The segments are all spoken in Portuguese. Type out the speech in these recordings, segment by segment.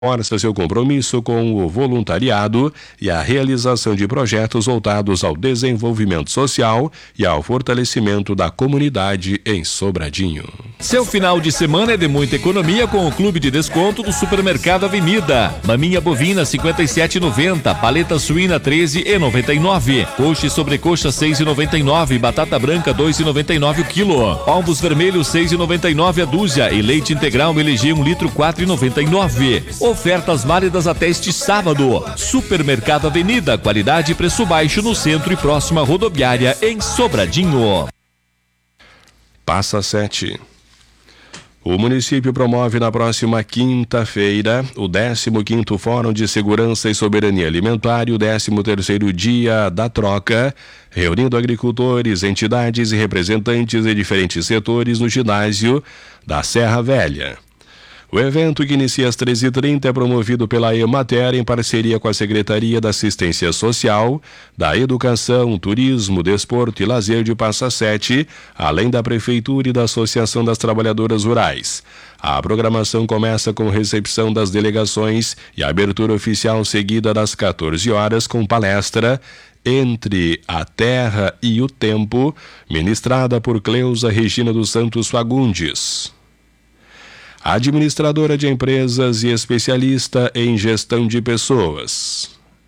reforça seu compromisso com o voluntariado e a realização de projetos voltados ao desenvolvimento social e ao fortalecimento da comunidade em Sobradinho. Seu final de semana é de muita economia com o Clube de Desconto do Supermercado Avenida. Maminha bovina 57,90, paleta suína 13,99, coxa e sobrecoxa 6,99, batata branca 2,99 o quilo, ovos vermelhos 6,99 a dúzia e leite integral LG 1 litro 4,99. Ofertas válidas até este sábado. Supermercado Avenida, qualidade e preço baixo no centro e próxima rodoviária em Sobradinho. Passa 7. O município promove na próxima quinta-feira o 15º Fórum de Segurança e Soberania Alimentar e o 13º Dia da Troca, reunindo agricultores, entidades e representantes de diferentes setores no ginásio da Serra Velha. O evento, que inicia às 13h30, é promovido pela Emater em parceria com a Secretaria da Assistência Social, da Educação, Turismo, Desporto e Lazer de Passa 7, além da Prefeitura e da Associação das Trabalhadoras Rurais. A programação começa com recepção das delegações e abertura oficial seguida das 14 horas com palestra Entre a Terra e o Tempo, ministrada por Cleusa Regina dos Santos Fagundes, administradora de empresas e especialista em gestão de pessoas.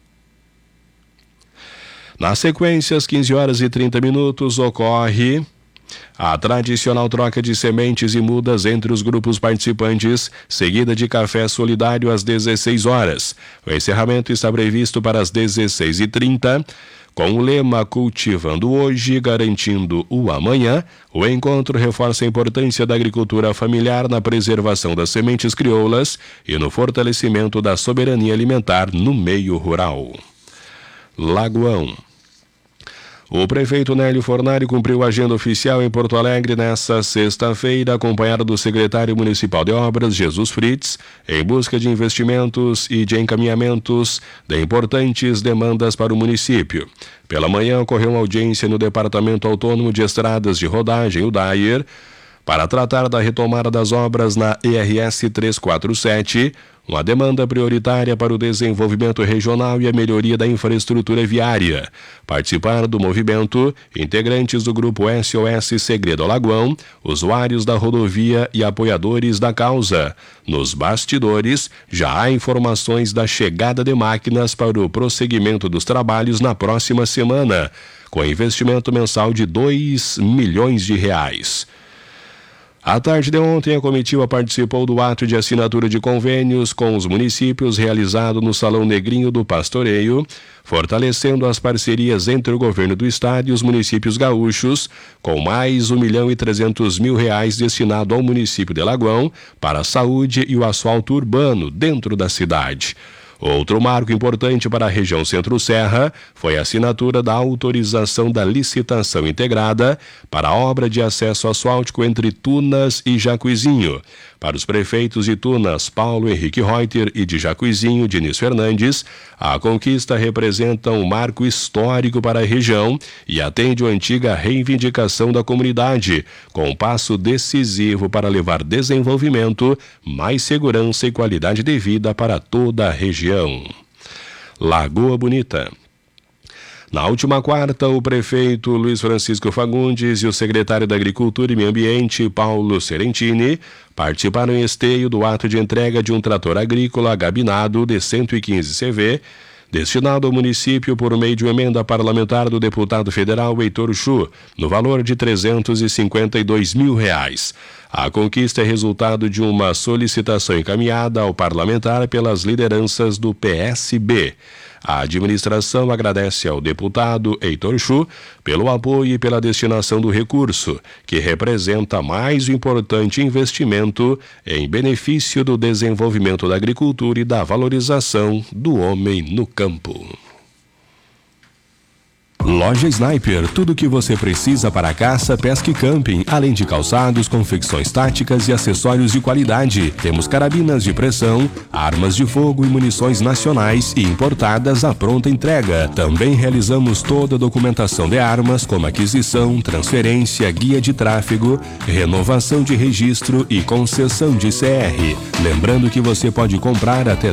Na sequência, às 15h30, ocorre a tradicional troca de sementes e mudas entre os grupos participantes, seguida de café solidário às 16 horas. O encerramento está previsto para as 16h30. Com o lema Cultivando Hoje, Garantindo o Amanhã, o encontro reforça a importância da agricultura familiar na preservação das sementes crioulas e no fortalecimento da soberania alimentar no meio rural. Lagoão. O prefeito Nélio Fornari cumpriu a agenda oficial em Porto Alegre nesta sexta-feira, acompanhado do secretário municipal de obras, Jesus Fritz, em busca de investimentos e de encaminhamentos de importantes demandas para o município. Pela manhã, ocorreu uma audiência no Departamento Autônomo de Estradas de Rodagem, o DAER, para tratar da retomada das obras na ERS 347, uma demanda prioritária para o desenvolvimento regional e a melhoria da infraestrutura viária. Participaram do movimento integrantes do grupo SOS Segredo Alagoão, usuários da rodovia e apoiadores da causa. Nos bastidores, já há informações da chegada de máquinas para o prosseguimento dos trabalhos na próxima semana, com investimento mensal de R$2 milhões. À tarde de ontem, a comitiva participou do ato de assinatura de convênios com os municípios realizado no Salão Negrinho do Pastoreio, fortalecendo as parcerias entre o governo do estado e os municípios gaúchos, com mais R$1.300.000 destinado ao município de Lagoão para a saúde e o asfalto urbano dentro da cidade. Outro marco importante para a região Centro-Serra foi a assinatura da autorização da licitação integrada para a obra de acesso asfáltico entre Tunas e Jacuizinho. Para os prefeitos de Tunas, Paulo Henrique Reuter, e de Jacuizinho, Diniz Fernandes, a conquista representa um marco histórico para a região e atende à antiga reivindicação da comunidade, com um passo decisivo para levar desenvolvimento, mais segurança e qualidade de vida para toda a região. Lagoa Bonita. Na última quarta, o prefeito Luiz Francisco Fagundes e o secretário da Agricultura e Meio Ambiente, Paulo Serentini, participaram em Esteio do ato de entrega de um trator agrícola gabinado de 115 CV, destinado ao município por meio de uma emenda parlamentar do deputado federal Heitor Chu, no valor de R$352.000. A conquista é resultado de uma solicitação encaminhada ao parlamentar pelas lideranças do PSB. A administração agradece ao deputado Heitor Chu pelo apoio e pela destinação do recurso, que representa mais um importante investimento em benefício do desenvolvimento da agricultura e da valorização do homem no campo. Loja Sniper, tudo o que você precisa para caça, pesca e camping, além de calçados, confecções táticas e acessórios de qualidade. Temos carabinas de pressão, armas de fogo e munições nacionais e importadas à pronta entrega. Também realizamos toda a documentação de armas, como aquisição, transferência, guia de tráfego, renovação de registro e concessão de CR. Lembrando que você pode comprar até